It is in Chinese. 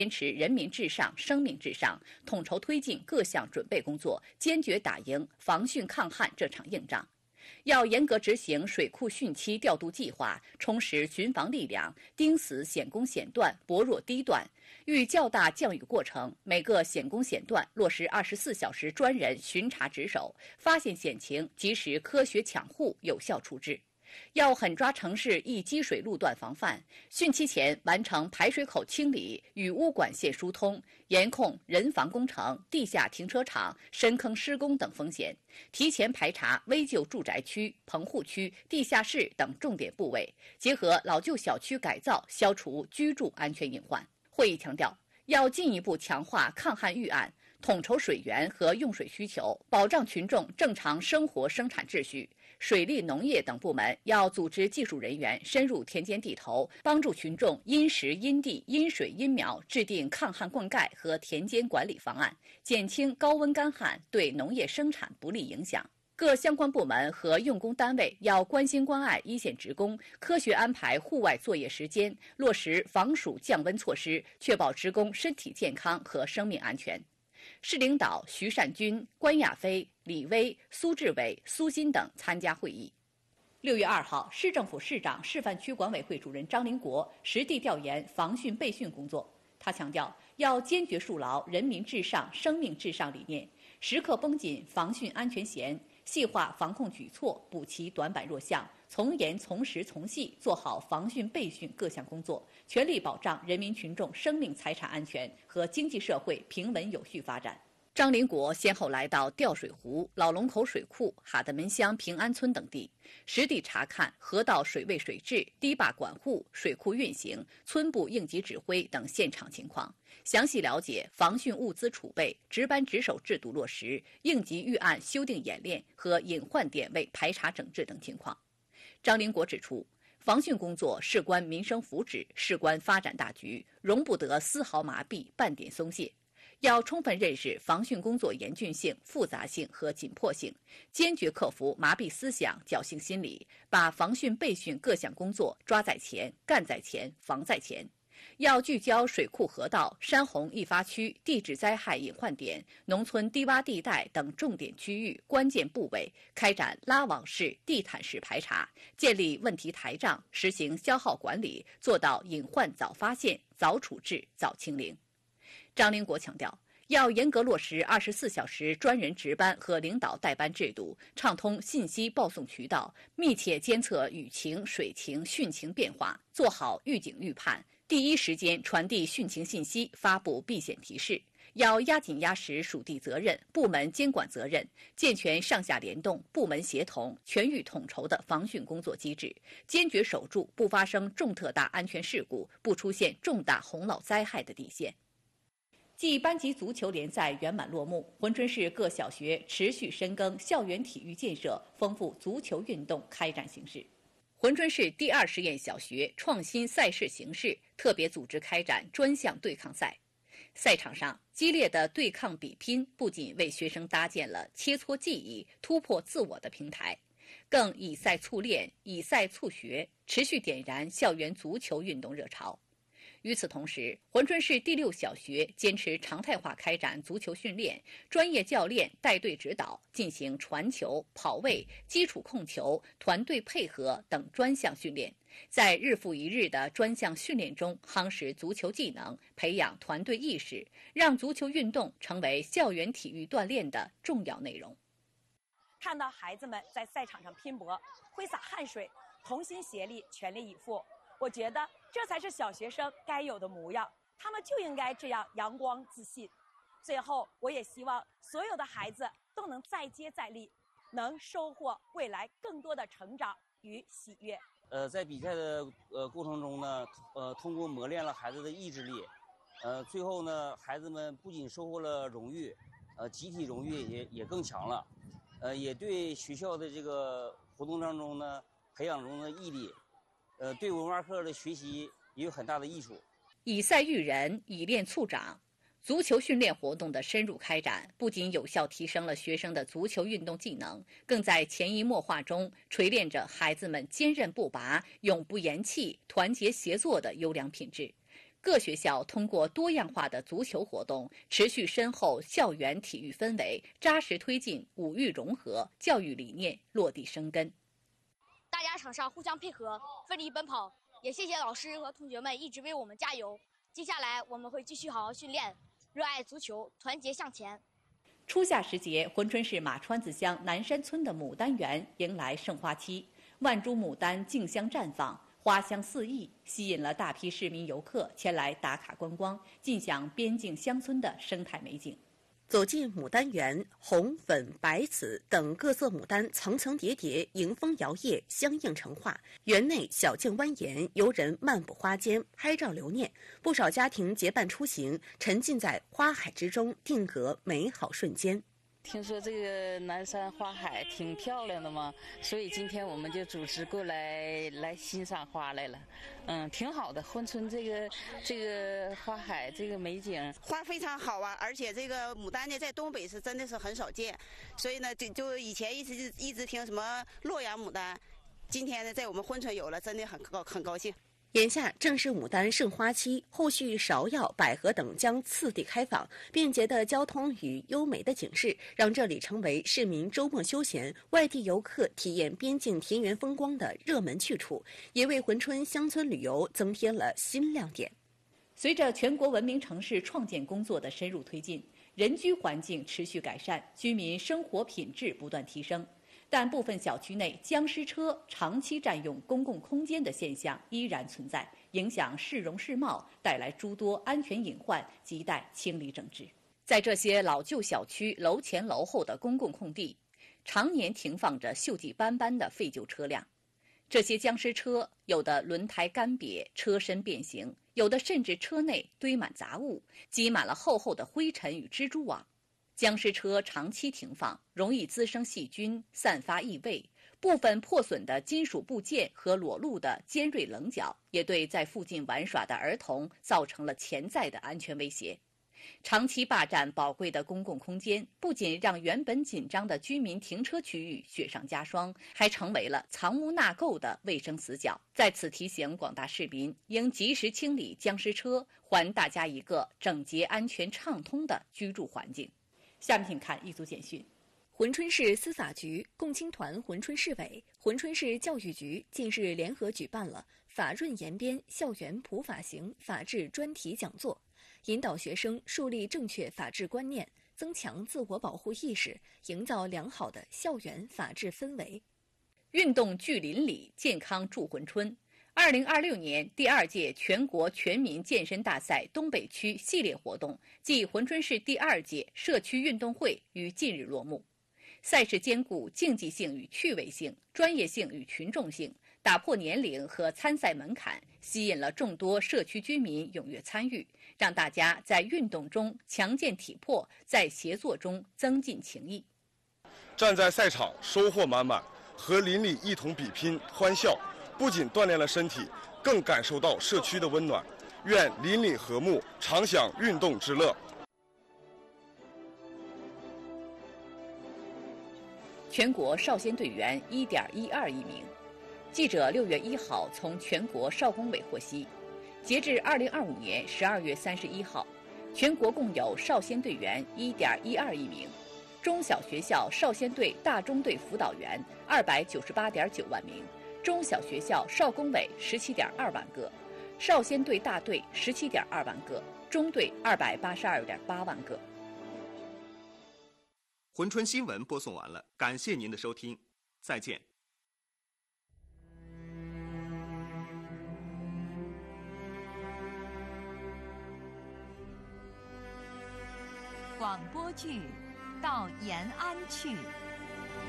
坚持人民至上、生命至上，统筹推进各项准备工作，坚决打赢防汛抗旱这场硬仗。要严格执行水库汛期调度计划，充实巡防力量，盯死险工险段、薄弱低段。遇较大降雨过程，每个险工险段落实24小时专人巡查值守，发现险情及时科学抢护，有效处置。要狠抓城市易积水路段防范，汛期前完成排水口清理与污管线疏通，严控人防工程、地下停车场、深坑施工等风险，提前排查危旧住宅区、棚户区、地下室等重点部位，结合老旧小区改造，消除居住安全隐患。会议强调，要进一步强化抗旱预案，统筹水源和用水需求，保障群众正常生活生产秩序。水利、农业等部门要组织技术人员深入田间地头，帮助群众因时因地因水因苗制定抗旱灌溉和田间管理方案，减轻高温干旱对农业生产不利影响。各相关部门和用工单位要关心关爱一线职工，科学安排户外作业时间，落实防暑降温措施，确保职工身体健康和生命安全。市领导徐善军、关亚飞、李威、苏志伟、苏鑫等参加会议。6月2号，市政府市长、示范区管委会主任张林国实地调研防汛备汛工作。他强调，要坚决树牢人民至上、生命至上理念，时刻绷紧防汛安全弦，细化防控举措，补齐短板弱项，从严从实从细做好防汛备汛各项工作，全力保障人民群众生命财产安全和经济社会平稳有序发展。张林国先后来到吊水湖、老龙口水库、哈德门乡平安村等地，实地查看河道水位水质、堤坝管护、水库运行、村部应急指挥等现场情况，详细了解防汛物资储备、值班值守制度落实、应急预案修订演练和隐患点位排查整治等情况。张林国指出，防汛工作事关民生福祉，事关发展大局，容不得丝毫麻痹、半点松懈。要充分认识防汛工作严峻性、复杂性和紧迫性，坚决克服麻痹思想、侥幸心理，把防汛备汛各项工作抓在前、干在前、防在前。要聚焦水库河道、山洪易发区、地质灾害隐患点、农村低洼地带等重点区域、关键部位，开展拉网式、地毯式排查，建立问题台账，实行消耗管理，做到隐患早发现、早处置、早清零。张林国强调，要严格落实24小时专人值班和领导带班制度，畅通信息报送渠道，密切监测雨情、水情、汛情变化，做好预警预判，第一时间传递汛情信息，发布避险提示。要压紧压实属地责任、部门监管责任，健全上下联动、部门协同、全域统筹的防汛工作机制，坚决守住不发生重特大安全事故、不出现重大洪涝灾害的底线。继班级足球联赛圆满落幕，珲春市各小学持续深耕校园体育建设，丰富足球运动开展形势。珲春市第2实验小学创新赛事形式，特别组织开展专项对抗赛。赛场上，激烈的对抗比拼不仅为学生搭建了切磋技艺、突破自我的平台，更以赛促练、以赛促学，持续点燃校园足球运动热潮。与此同时，珲春市第6小学坚持常态化开展足球训练，专业教练带队指导，进行传球、跑位、基础控球、团队配合等专项训练，在日复一日的专项训练中夯实足球技能，培养团队意识，让足球运动成为校园体育锻炼的重要内容。 看到孩子们在赛场上拼搏，挥洒汗水，同心协力，全力以赴，我觉得这才是小学生该有的模样，他们就应该这样阳光自信。最后，我也希望所有的孩子都能再接再厉，能收获未来更多的成长与喜悦。 在比赛的过程中呢，通过磨练了孩子的意志力，最后呢，孩子们不仅收获了荣誉，集体荣誉也更强了，也对学校的这个活动当中呢，培养中的毅力。对文化课的学习也有很大的益处。 以赛育人，以练促长。足球训练活动的深入开展，不仅有效提升了学生的足球运动技能，更在潜移默化中锤炼着孩子们坚韧不拔、永不言弃、团结协作的优良品质。 各学校通过多样化的足球活动，持续深厚校园体育氛围，扎实推进五育融合教育理念落地生根。 大家场上互相配合，奋力奔跑，也谢谢老师和同学们一直为我们加油。接下来我们会继续好好训练，热爱足球，团结向前。 初夏时节，珲春市马川子乡南山村的牡丹园迎来盛花期，万株牡丹竞相绽放，花香四溢，吸引了大批市民游客前来打卡观光，尽享边境乡村的生态美景。 走进牡丹园，红、粉、白、紫等各色牡丹层层叠叠，迎风摇曳，相映成画。园内小径蜿蜒，游人漫步花间，拍照留念。不少家庭结伴出行，沉浸在花海之中，定格美好瞬间。 听说这个南山花海挺漂亮的嘛，所以今天我们就组织过来欣赏花来了。挺好的，珲春这个花海这个美景， 花非常好啊，而且这个牡丹呢，在东北是真的是很少见，所以呢，就以前一直听什么洛阳牡丹，今天呢，在我们珲春有了，真的很高兴。 眼下正是牡丹盛花期，后续芍药、百合等将次第开放，便捷的交通与优美的景致，让这里成为市民周末休闲、外地游客体验边境田园风光的热门去处，也为珲春乡村旅游增添了新亮点。 随着全国文明城市创建工作的深入推进，人居环境持续改善，居民生活品质不断提升。但部分小区内僵尸车长期占用公共空间的现象依然存在，影响市容市貌，带来诸多安全隐患，亟待清理整治。在这些老旧小区楼前楼后的公共空地，常年停放着锈迹斑斑的废旧车辆。这些僵尸车有的轮胎干瘪，车身变形，有的甚至车内堆满杂物，积满了厚厚的灰尘与蜘蛛网。僵尸车长期停放，容易滋生细菌，散发异味。部分破损的金属部件和裸露的尖锐棱角，也对在附近玩耍的儿童造成了潜在的安全威胁。长期霸占宝贵的公共空间，不仅让原本紧张的居民停车区域雪上加霜，还成为了藏污纳垢的卫生死角。在此提醒广大市民，应及时清理僵尸车，还大家一个整洁、安全、畅通的居住环境。下面请看一组简讯。 珲春市司法局、共青团珲春市委、珲春市教育局近日联合举办了“法润延边校园普法行法治专题讲座”，引导学生树立正确法治观念，增强自我保护意识，营造良好的校园法治氛围。 运动聚邻里，健康助珲春。2026年第2届全国全民健身大赛东北区系列活动暨珲春市第2届社区运动会于近日落幕。赛事兼顾竞技性与趣味性、专业性与群众性，打破年龄和参赛门槛，吸引了众多社区居民踊跃参与，让大家在运动中强健体魄，在协作中增进情谊。 站在赛场收获满满，和邻里一同比拼欢笑，不仅锻炼了身体，更感受到社区的温暖。愿邻里和睦，常享运动之乐。 全国少先队员1.12亿名。记者6月1号从全国少工委获悉，截至2025年12月31号，全国共有少先队员1.12亿名，中小学校少先队大中队辅导员298.9万名，中小学校少工委17.2万个，少先队大队17.2万个，中队282.8万个。 珲春新闻播送完了，感谢您的收听，再见。 广播剧《到延安去》。